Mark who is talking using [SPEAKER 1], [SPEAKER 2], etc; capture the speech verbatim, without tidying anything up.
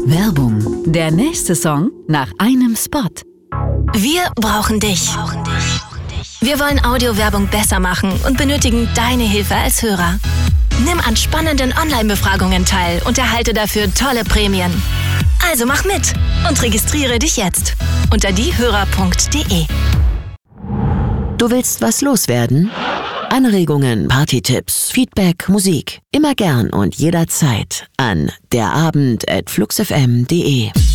[SPEAKER 1] Werbung. Der nächste Song nach einem Spot.
[SPEAKER 2] Wir brauchen dich. Wir wollen Audiowerbung besser machen und benötigen deine Hilfe als Hörer. Nimm an spannenden Online-Befragungen teil und erhalte dafür tolle Prämien. Also mach mit und registriere dich jetzt unter diehörer punkt de.
[SPEAKER 3] Du willst was loswerden? Anregungen, Partytipps, Feedback, Musik. Immer gern und jederzeit an derabend at fluxfm punkt de.